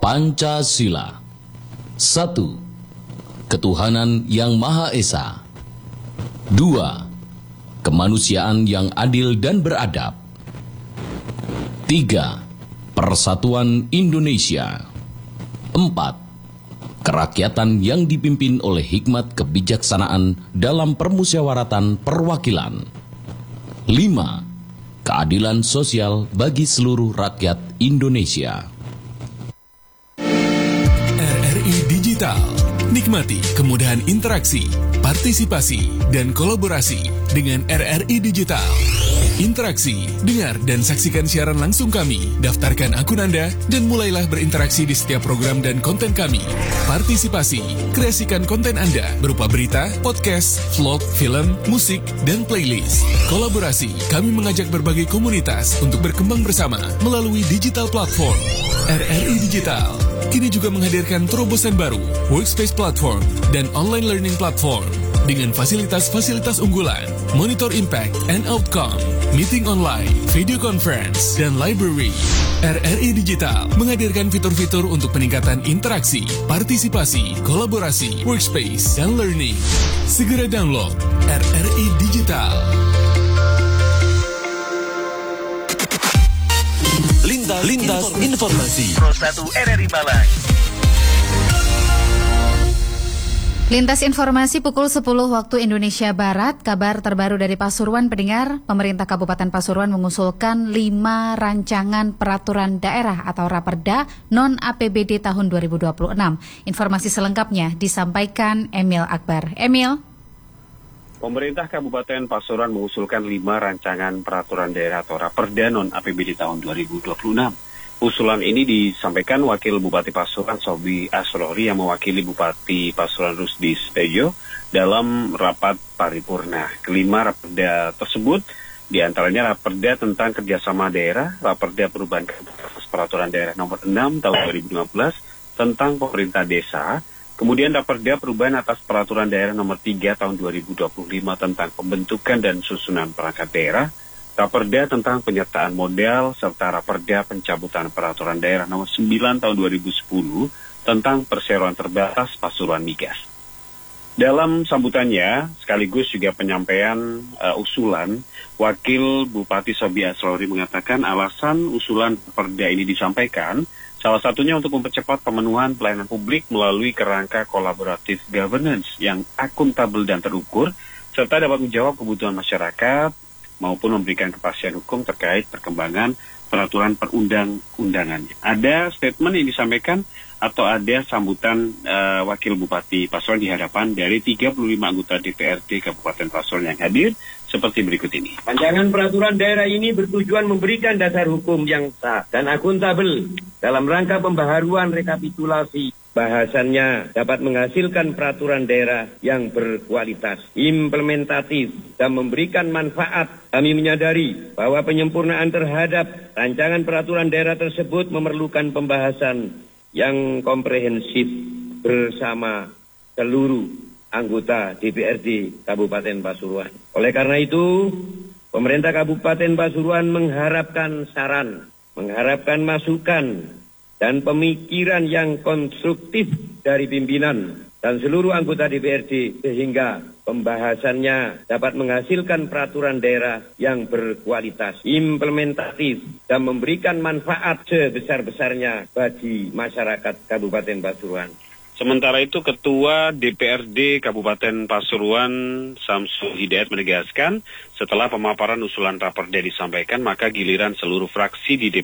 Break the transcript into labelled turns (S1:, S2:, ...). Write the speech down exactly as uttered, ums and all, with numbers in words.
S1: Pancasila. Satu, ketuhanan yang Maha Esa. Dua, kemanusiaan yang adil dan beradab. Tiga, persatuan Indonesia. Empat, kerakyatan yang dipimpin oleh hikmat kebijaksanaan dalam permusyawaratan perwakilan. Lima, keadilan sosial bagi seluruh rakyat Indonesia.
S2: R R I Digital. Nikmati kemudahan interaksi, partisipasi, dan kolaborasi dengan R R I Digital. Interaksi, dengar dan saksikan siaran langsung kami, daftarkan akun Anda, dan mulailah berinteraksi di setiap program dan konten kami. Partisipasi, kreasikan konten Anda berupa berita, podcast, vlog, film, musik, dan playlist. Kolaborasi, kami mengajak berbagai komunitas untuk berkembang bersama melalui digital platform. R R I Digital kini juga menghadirkan terobosan baru, workspace platform, dan online learning platform dengan fasilitas-fasilitas unggulan, monitor impact and outcome, meeting online, video conference, dan library. R R I Digital menghadirkan fitur-fitur untuk peningkatan interaksi, partisipasi, kolaborasi, workspace, dan learning. Segera download R R I Digital. Lintas, Lintas Informasi
S3: Pro satu R R I Malang.
S4: Lintas Informasi pukul sepuluh waktu Indonesia Barat. Kabar terbaru dari Pasuruan, pendengar. Pemerintah Kabupaten Pasuruan mengusulkan lima rancangan peraturan daerah atau Raperda non-A P B D tahun dua ribu dua puluh enam. Informasi selengkapnya disampaikan Emil Akbar. Emil.
S5: Pemerintah Kabupaten Pasuruan mengusulkan lima rancangan peraturan daerah atau Raperda non-A P B D tahun dua ribu dua puluh enam. Usulan ini disampaikan Wakil Bupati Pasuruan Sobi Asrori yang mewakili Bupati Pasuruan Rusdi Sitejo dalam rapat paripurna. Kelima Raperda tersebut diantaranya Raperda tentang kerjasama daerah, Raperda perubahan peraturan daerah nomor enam tahun dua ribu lima belas tentang pemerintah desa, kemudian Raperda perubahan atas peraturan daerah nomor tiga tahun dua ribu dua puluh lima tentang pembentukan dan susunan perangkat daerah, Raperda tentang penyertaan modal, serta Raperda pencabutan peraturan daerah nomor sembilan tahun dua ribu sepuluh tentang perseroan terbatas Pasuruan Migas. Dalam sambutannya, sekaligus juga penyampaian uh, usulan, Wakil Bupati Sobi Asrori mengatakan alasan usulan Raperda ini disampaikan, salah satunya untuk mempercepat pemenuhan pelayanan publik melalui kerangka kolaboratif governance yang akuntabel dan terukur, serta dapat menjawab kebutuhan masyarakat, maupun memberikan kepastian hukum terkait perkembangan peraturan perundang-undangannya. Ada statement yang disampaikan atau ada sambutan uh, Wakil Bupati Pasuruan di hadapan dari tiga puluh lima anggota D P R D Kabupaten Pasuruan yang hadir seperti berikut ini.
S6: Rancangan peraturan daerah ini bertujuan memberikan dasar hukum yang sah dan akuntabel dalam rangka pembaharuan rekapitulasi. Bahasannya dapat menghasilkan peraturan daerah yang berkualitas, implementatif, dan memberikan manfaat. Kami menyadari bahwa penyempurnaan terhadap rancangan peraturan daerah tersebut memerlukan pembahasan yang komprehensif bersama seluruh anggota D P R D Kabupaten Pasuruan. Oleh karena itu, pemerintah Kabupaten Pasuruan mengharapkan saran, mengharapkan masukan, dan pemikiran yang konstruktif dari pimpinan dan seluruh anggota D P R D sehingga pembahasannya dapat menghasilkan peraturan daerah yang berkualitas, implementatif, dan memberikan manfaat sebesar-besarnya bagi masyarakat Kabupaten Pasuruan.
S5: Sementara itu, Ketua D P R D Kabupaten Pasuruan Samsul Hidayat menegaskan, setelah pemaparan usulan Raperda disampaikan, maka giliran seluruh fraksi di D